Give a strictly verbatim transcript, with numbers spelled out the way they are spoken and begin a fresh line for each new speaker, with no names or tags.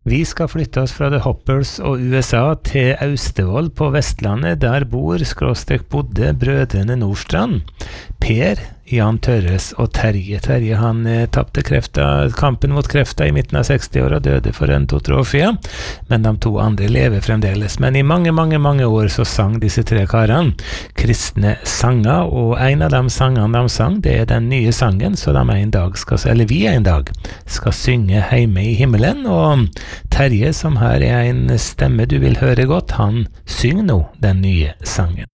Vi skal flytte oss fra The Hoppers og U S A til Austevoll på Vestlandet. Der bor, skråstrek bodde, brødrene Nordstrand. Per, Jan Tørres og Terje. Terje han eh, tappte krefta, kampen mot krefta i midten av seksti-åra og døde for en to-tre år siden. Men de to andre lever fremdeles. Men i mange, mange, mange år så sang disse tre karene kristne sanger, og en av de sangene de sang, det er den nye sangen, så de en dag skal, eller vi en dag, skal synge hjemme i himmelen, og Terje, som her er en stemme du vil høre godt, han synger nå den nye sangen.